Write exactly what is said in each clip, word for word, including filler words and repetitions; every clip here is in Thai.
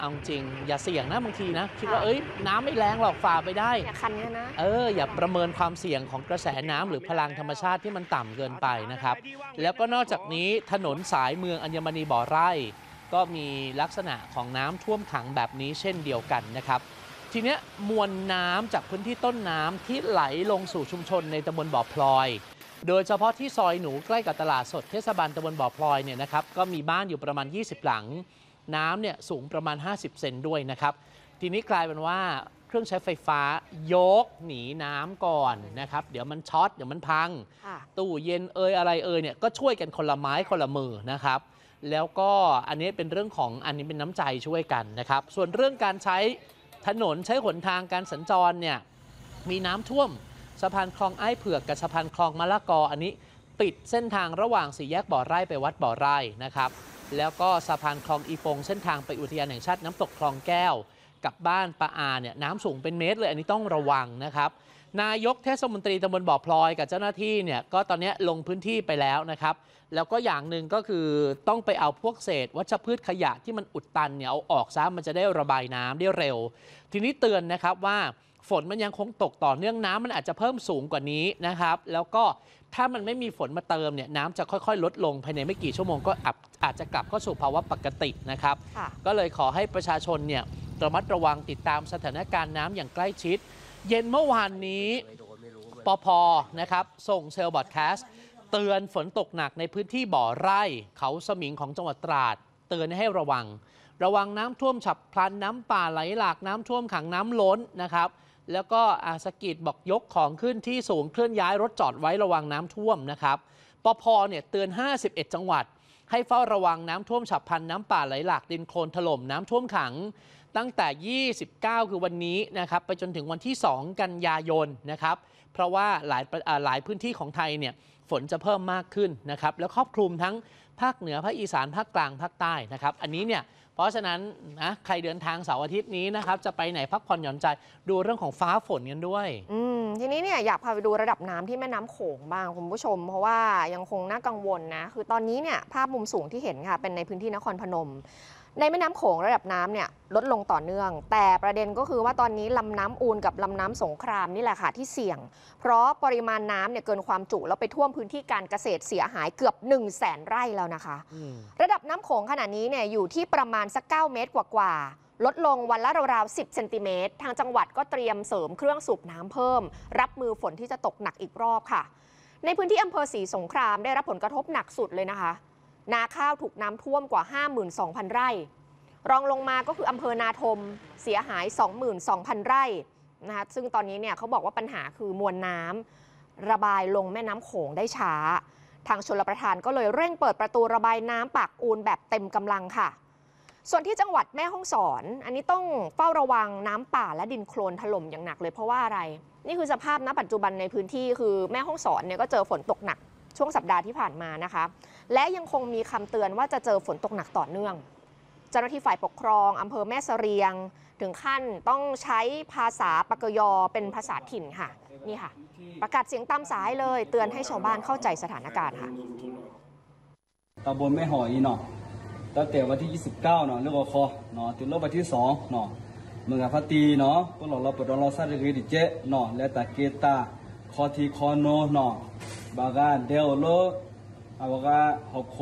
เอาจริงอย่าเสี่ยงนะบางทีนะคิดว่าเอ้ยน้ำไม่แรงหรอกฝ่าไปได้อย่าคันนะเอออย่าประเมินความเสี่ยงของกระแสน้ำหรือพลังธรรมชาติที่มันต่ำเกินไปนะครับแล้วก็นอกจากนี้ถนนสายเมืองอัญมณีบ่อไร่ก็มีลักษณะของน้ำท่วมขังแบบนี้เช่นเดียวกันนะครับทีนี้มวลน้ำจากพื้นที่ต้นน้ำที่ไหลลงสู่ชุมชนในตำบลบ่อพลอยโดยเฉพาะที่ซอยหนูใกล้กับตลาดสดเทศบาลตำบลบ่อพลอยเนี่ยนะครับก็มีบ้านอยู่ประมาณยี่สิบหลังน้ำเนี่ยสูงประมาณห้าสิบเซนด้วยนะครับทีนี้กลายเป็นว่าเครื่องใช้ไฟฟ้ายกหนีน้ำก่อนนะครับเดี๋ยวมันช็อตเดี๋ยวมันพังตู้เย็นเอ่ยอะไรเอ่ยเนี่ยก็ช่วยกันคนละไม้คนละมือนะครับแล้วก็อันนี้เป็นเรื่องของอันนี้เป็นน้ำใจช่วยกันนะครับส่วนเรื่องการใช้ถนนใช้หนทางการสัญจรเนี่ยมีน้ำท่วมสะพานคลองไอ้เผือกกับสะพานคลองมะละกออันนี้ปิดเส้นทางระหว่างสี่แยกบ่อไร่ไปวัดบ่อไร่นะครับแล้วก็สะพานคลองอีฟงเส้นทางไปอุทยานแห่งชาติน้ำตกคลองแก้วกับบ้านปะอาเนี่ยน้ำสูงเป็นเมตรเลยอันนี้ต้องระวังนะครับนายกเทศมนตรีตำบลบ่อพลอยกับเจ้าหน้าที่เนี่ยก็ตอนนี้ลงพื้นที่ไปแล้วนะครับแล้วก็อย่างหนึ่งก็คือต้องไปเอาพวกเศษวัชพืชขยะที่มันอุดตันเนี่ยเอาออกซะมันจะได้ระบายน้ำได้เร็วทีนี้เตือนนะครับว่าฝนมันยังคงตกต่อเนื่องน้ำมันอาจจะเพิ่มสูงกว่านี้นะครับแล้วก็ถ้ามันไม่มีฝนมาเติมเนี่ยน้ำจะค่อยๆลดลงภายในไม่กี่ชั่วโมงก็อาจจะกลับเข้าสู่ภาวะปกตินะครับก็เลยขอให้ประชาชนเนี่ยระมัดระวังติดตามสถานการณ์น้ำอย่างใกล้ชิดเย็นเมื่อวานนี้ปภ.นะครับส่งเซลล์บอดแคสต์เตือนฝนตกหนักในพื้นที่บ่อไร่เขาสมิงของจังหวัดตราดเตือนให้ระวังระวังน้ำท่วมฉับพลันน้ำป่าไหลหลากน้ำท่วมขังน้ำล้นนะครับแล้วก็อาสกิดบอกยกของขึ้นที่สูงเคลื่อนย้ายรถจอดไว้ระวังน้ำท่วมนะครับปภ.เนี่ยเตือนห้าสิบเอ็ดจังหวัดให้เฝ้าระวังน้ำท่วมฉับพลันน้ำป่าไหลหลากดินโคลนถล่มน้ำท่วมขังตั้งแต่ยี่สิบเก้าคือวันนี้นะครับไปจนถึงวันที่สองกันยายนนะครับเพราะว่าหลายหลายพื้นที่ของไทยเนี่ยฝนจะเพิ่มมากขึ้นนะครับแล้วครอบคลุมทั้งภาคเหนือภาคอีสานภาคกลางภาคใต้นะครับอันนี้เนี่ยเพราะฉะนั้นนะใครเดินทางเสาร์อาทิตย์นี้นะครับจะไปไหนพักผ่อนหย่อนใจดูเรื่องของฟ้าฝนกันด้วยอืมทีนี้เนี่ยอยากพาไปดูระดับน้ำที่แม่น้ำโขงบ้างคุณผู้ชมเพราะว่ายังคงน่ากังวลนะคือตอนนี้เนี่ยภาพมุมสูงที่เห็นค่ะเป็นในพื้นที่นครพนมในแม่น้ำโขงระดับน้ำเนี่ยลดลงต่อเนื่องแต่ประเด็นก็คือว่าตอนนี้ลำน้ำอูลกับลำน้ำสงครามนี่แหละค่ะที่เสี่ยงเพราะปริมาณน้ำเนี่ยเกินความจุแล้วไปท่วมพื้นที่การเกษตรเสียหายเกือบหนึ่งแสนไร่แล้วนะคะระดับน้ำโขงขณะนี้เนี่ยอยู่ที่ประมาณสักเก้าเมตรกว่าๆลดลงวันละราวๆสิบเซนติเมตรทางจังหวัดก็เตรียมเสริมเครื่องสูบน้ำเพิ่มรับมือฝนที่จะตกหนักอีกรอบค่ะในพื้นที่อำเภอศรีสงครามได้รับผลกระทบหนักสุดเลยนะคะนาข้าวถูกน้ำท่วมกว่า ห้าหมื่นสองพัน ไร่รองลงมาก็คืออำเภอนาทมเสียหาย สองหมื่นสองพัน ไร่นะคะซึ่งตอนนี้เนี่ยเขาบอกว่าปัญหาคือมวลน้ำระบายลงแม่น้ำโขงได้ช้าทางชลประทานก็เลยเร่งเปิดประตูระบายน้ำปากอูลแบบเต็มกำลังค่ะส่วนที่จังหวัดแม่ฮ่องสอนอันนี้ต้องเฝ้าระวังน้ำป่าและดินโคลนถล่มอย่างหนักเลยเพราะว่าอะไรนี่คือสภาพณปัจจุบันในพื้นที่คือแม่ฮ่องสอนเนี่ยก็เจอฝนตกหนักช่วงสัปดาห์ที่ผ่านมานะคะและยังคงมีคำเตือนว่าจะเจอฝนตกหนักต่อเนื่องเจ้าหน้าที่ฝ่ายปกครองอำเภอแม่เสรียงถึงขั้นต้องใช้ภาษาปากยอเป็นภาษาถิ่นค่ะนี่ค่ะประกาศเสียงตามสายเลยเตือนให้ชาวบ้านเข้าใจสถานการณ์ค่ะตำบลแม่หอยเนาะตั้งแต่วันที่ยี่สิบเก้าเนาะเรื่องคอเนาะถึงรอบวันที่สองเนาะเมืองพัตีเนาะพวกเราเราเปิดเราซาเรดิเจเนาะและตาเกตาคอทีคอโนเนาะบางาเดลโลอาวกาฮอกโค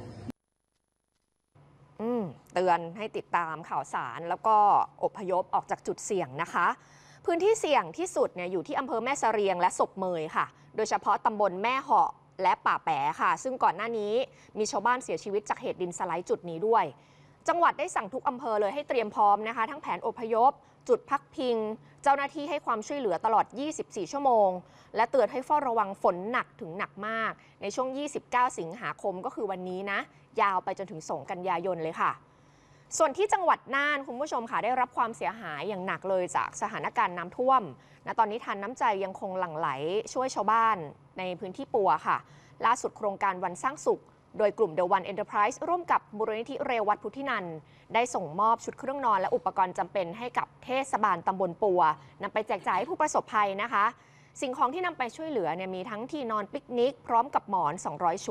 เตือนให้ติดตามข่าวสารแล้วก็อพยพออกจากจุดเสี่ยงนะคะพื้นที่เสี่ยงที่สุดเนี่ยอยู่ที่อำเภอแม่เสรียงและศพเมยค่ะโดยเฉพาะตำบลแม่เหาะและป่าแปะค่ะซึ่งก่อนหน้านี้มีชาวบ้านเสียชีวิตจากเหตุดินสไลด์จุดนี้ด้วยจังหวัดได้สั่งทุกอำเภอเลยให้เตรียมพร้อมนะคะทั้งแผนอพยพจุดพักพิงเจ้าหน้าที่ให้ความช่วยเหลือตลอดยี่สิบสี่ชั่วโมงและเตือนให้เฝ้าระวังฝนหนักถึงหนักมากในช่วงยี่สิบเก้าสิงหาคมก็คือวันนี้นะยาวไปจนถึงสองกันยายนเลยค่ะส่วนที่จังหวัดน่านคุณผู้ชมค่ะได้รับความเสียหายอย่างหนักเลยจากสถานการณ์น้ำท่วมณตอนนี้ทานน้ำใจยังคงหลั่งไหลช่วยชาวบ้านในพื้นที่ปัวค่ะล่าสุดโครงการวันสร้างสุขโดยกลุ่ม The One Enterprise ร่วมกับมูลนิธิเรวัตพุทธินันท์ได้ส่งมอบชุดเครื่องนอนและอุปกรณ์จำเป็นให้กับเทศบาลตำบลปัวนำไปแจกจ่ายให้ผู้ประสบภัยนะคะสิ่งของที่นำไปช่วยเหลือเนี่ยมีทั้งที่นอนปิกนิกพร้อมกับหมอนสองร้อยชุด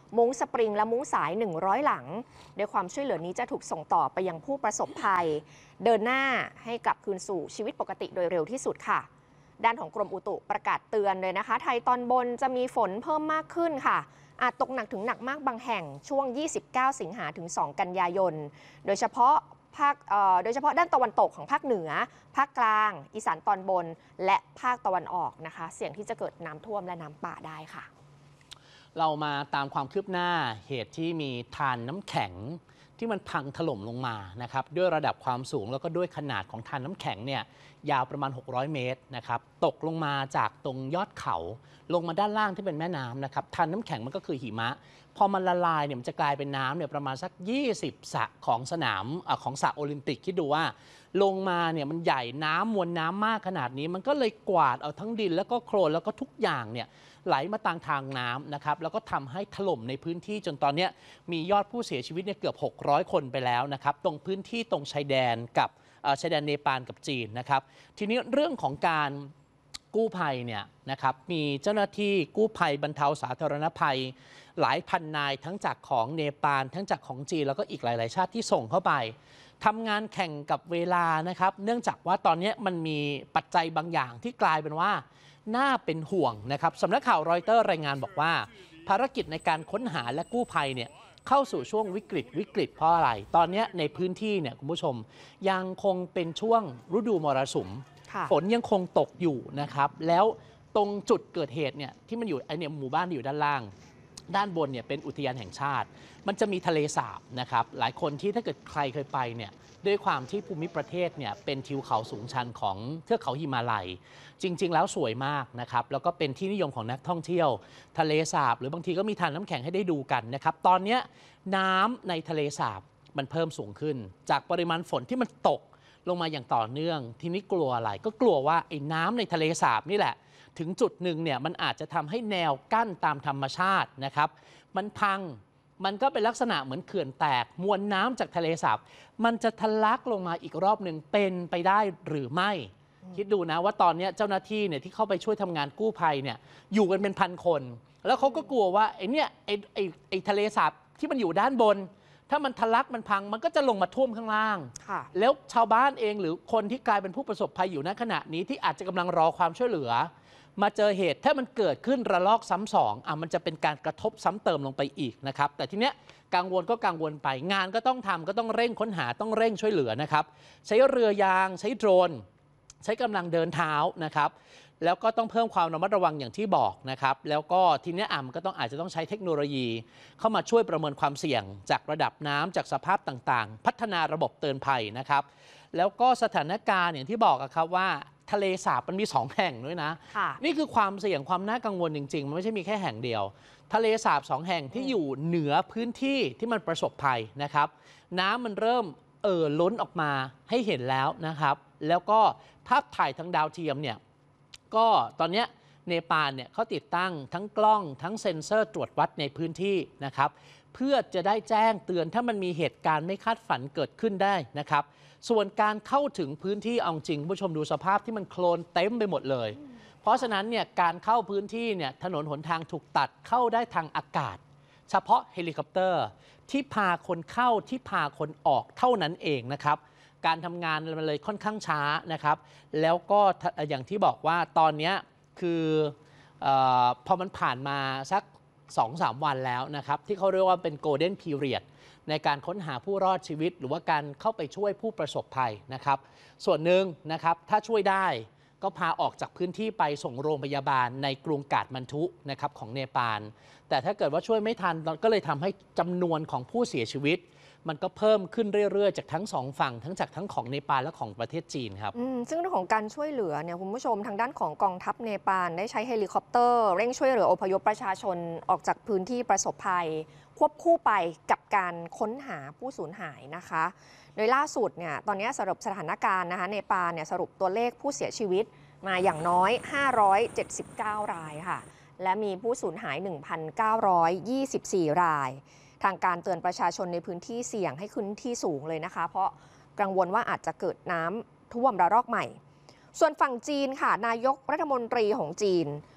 มุ้งสปริงและมุ้งสายหนึ่งร้อยหลังโดยความช่วยเหลือนี้จะถูกส่งต่อไปยังผู้ประสบภัยเดินหน้าให้กลับคืนสู่ชีวิตปกติโดยเร็วที่สุดค่ะด้านของกรมอุตุประกาศเตือนเลยนะคะไทยตอนบนจะมีฝนเพิ่มมากขึ้นค่ะอาจตกหนักถึงหนักมากบางแห่งช่วงยี่สิบเก้าสิงหาถึงสองกันยายนโดยเฉพาะภาคโดยเฉพาะด้านตะวันตกของภาคเหนือภาคกลางอีสานตอนบนและภาคตะวันออกนะคะเสี่ยงที่จะเกิดน้ำท่วมและน้ำป่าได้ค่ะเรามาตามความคืบหน้าเหตุที่มีธารน้ำแข็งที่มันพังถล่มลงมานะครับด้วยระดับความสูงแล้วก็ด้วยขนาดของธารน้ำแข็งเนี่ยยาวประมาณหกร้อยเมตรนะครับตกลงมาจากตรงยอดเขาลงมาด้านล่างที่เป็นแม่น้ำนะครับธารน้ำแข็งมันก็คือหิมะพอมันละลายเนี่ยมันจะกลายเป็นน้ำเนี่ยประมาณสักยี่สิบสระของสนามอของสระโอลิมปิกคิดดูว่าลงมาเนี่ยมันใหญ่น้ำมวลน้ำมากขนาดนี้มันก็เลยกวาดเอาทั้งดินแล้วก็โคลนแล้วก็ทุกอย่างเนี่ยไหลมาตามทางน้ำนะครับแล้วก็ทำให้ถล่มในพื้นที่จนตอนนี้มียอดผู้เสียชีวิตเนี่ยเกือบหกร้อยคนไปแล้วนะครับตรงพื้นที่ตรงชายแดนกับชายแดนเนปาลกับจีนนะครับทีนี้เรื่องของการกู้ภัยเนี่ยนะครับมีเจ้าหน้าที่กู้ภัยบรรเทาสาธารณภัยหลายพันนายทั้งจากของเนปาลทั้งจากของจีนแล้วก็อีกหลายๆชาติที่ส่งเข้าไปทำงานแข่งกับเวลานะครับเนื่องจากว่าตอนนี้มันมีปัจจัยบางอย่างที่กลายเป็นว่าน่าเป็นห่วงนะครับสำนักข่าวรอยเตอร์รายงานบอกว่าภารกิจในการค้นหาและกู้ภัยเนี่ยเข้าสู่ช่วงวิกฤตวิกฤตเพราะอะไรตอนนี้ในพื้นที่เนี่ยคุณผู้ชมยังคงเป็นช่วงฤดูมรสุมฝนยังคงตกอยู่นะครับแล้วตรงจุดเกิดเหตุเนี่ยที่มันอยู่ไอเนี่ยหมู่บ้านที่อยู่ด้านล่างด้านบนเนี่ยเป็นอุทยานแห่งชาติมันจะมีทะเลสาบนะครับหลายคนที่ถ้าเกิดใครเคยไปเนี่ยด้วยความที่ภูมิประเทศเนี่ยเป็นทิวเขาสูงชันของเทือกเขาหิมาลัยจริงๆแล้วสวยมากนะครับแล้วก็เป็นที่นิยมของนักท่องเที่ยวทะเลสาบหรือบางทีก็มีทานน้ำแข็งให้ได้ดูกันนะครับตอนนี้น้ำในทะเลสาบมันเพิ่มสูงขึ้นจากปริมาณฝนที่มันตกลงมาอย่างต่อเนื่องทีนี้กลัวอะไรก็กลัวว่าไอ้น้ำในทะเลสาบนี่แหละถึงจุดหนึ่งเนี่ยมันอาจจะทำให้แนวกั้นตามธรรมชาตินะครับมันพังมันก็เป็นลักษณะเหมือนเขื่อนแตกมวลน้ำจากทะเลสาบมันจะทะลักลงมาอีกรอบหนึ่งเป็นไปได้หรือไม่คิดดูนะว่าตอนนี้เจ้าหน้าที่เนี่ยที่เข้าไปช่วยทำงานกู้ภัยเนี่ยอยู่กันเป็นพันคนแล้วเขาก็กลัวว่าไอ้เนี่ยไอ้ไอ้ไอ้ทะเลสาบที่มันอยู่ด้านบนถ้ามันทะลักมันพังมันก็จะลงมาท่วมข้างล่างแล้วชาวบ้านเองหรือคนที่กลายเป็นผู้ประสบภัยอยู่ณขณะนี้ที่อาจจะกำลังรอความช่วยเหลือมาเจอเหตุถ้ามันเกิดขึ้นระลอกซ้ำสองอ่ะมันจะเป็นการกระทบซ้ำเติมลงไปอีกนะครับแต่ทีเนี้ยกังวลก็กังวลไปงานก็ต้องทำก็ต้องเร่งค้นหาต้องเร่งช่วยเหลือนะครับใช้เรือยางใช้โดรนใช้กำลังเดินเท้านะครับแล้วก็ต้องเพิ่มความระมัดระวังอย่างที่บอกนะครับแล้วก็ทีนี้อ่ะมันก็ต้องอาจจะต้องใช้เทคโนโลยีเข้ามาช่วยประเมินความเสี่ยงจากระดับน้ำจากสภาพต่างๆพัฒนาระบบเตือนภัยนะครับแล้วก็สถานการณ์อย่างที่บอกครับว่าทะเลสาบมันมีสองแห่งด้วยนะนี่คือความเสี่ยงความน่ากังวลจริงๆมันไม่ใช่มีแค่แห่งเดียวทะเลสาบสองแห่งที่อยู่เหนือพื้นที่ที่มันประสบภัยนะครับน้ำมันเริ่มเอ่อล้นออกมาให้เห็นแล้วนะครับแล้วก็ภาพถ่ายทางดาวเทียมเนี่ยก็ตอนนี้เนปาลเนี่ยเขาติดตั้งทั้งกล้องทั้งเซ็นเซอร์ตรวจวัดในพื้นที่นะครับเพื่อจะได้แจ้งเตือนถ้ามันมีเหตุการณ์ไม่คาดฝันเกิดขึ้นได้นะครับส่วนการเข้าถึงพื้นที่เอาจริงผู้ชมดูสภาพที่มันโคลนเต็มไปหมดเลยเพราะฉะนั้นเนี่ยการเข้าพื้นที่เนี่ยถนนหนทางถูกตัดเข้าได้ทางอากาศเฉพาะเฮลิคอปเตอร์ที่พาคนเข้าที่พาคนออกเท่านั้นเองนะครับการทำงานมันเลยค่อนข้างช้านะครับแล้วก็อย่างที่บอกว่าตอนนี้คือเออพอมันผ่านมาสัก สองถึงสาม วันแล้วนะครับที่เขาเรียกว่าเป็น Golden Period ในการค้นหาผู้รอดชีวิตหรือว่าการเข้าไปช่วยผู้ประสบภัยนะครับส่วนหนึ่งนะครับถ้าช่วยได้ก็พาออกจากพื้นที่ไปส่งโรงพยาบาลในกรุงกาฐมันทุนะครับของเนปาลแต่ถ้าเกิดว่าช่วยไม่ทันก็เลยทำให้จำนวนของผู้เสียชีวิตมันก็เพิ่มขึ้นเรื่อยๆจากทั้งสองฝั่งทั้งจากทั้งของเนปาลและของประเทศจีนครับซึ่งเรื่องของการช่วยเหลือเนี่ยคุณผู้ชมทางด้านของกองทัพเนปาลได้ใช้เฮลิคอปเตอร์เร่งช่วยเหลืออพยพประชาชนออกจากพื้นที่ประสบภัยควบคู่ไปกับการค้นหาผู้สูญหายนะคะโดยล่าสุดเนี่ยตอนนี้สรุปสถานการณ์นะคะเนปาลเนี่ยสรุปตัวเลขผู้เสียชีวิตมาอย่างน้อยห้าร้อยเจ็ดสิบเก้ารายค่ะและมีผู้สูญหาย หนึ่งพันเก้าร้อยยี่สิบสี่ รายทางการเตือนประชาชนในพื้นที่เสี่ยงให้ขึ้นที่สูงเลยนะคะเพราะกังวลว่าอาจจะเกิดน้ำท่วมระลอกใหม่ส่วนฝั่งจีนค่ะนายกรัฐมนตรีของจีน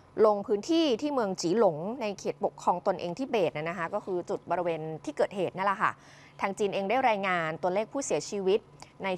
ลงพื้นที่ที่เมืองจีหลงในเขตปกครองตนเองทิเบตนะคะก็คือจุดบริเวณที่เกิดเหตุนั่นแหละค่ะทางจีนเองได้รายงานตัวเลขผู้เสียชีวิต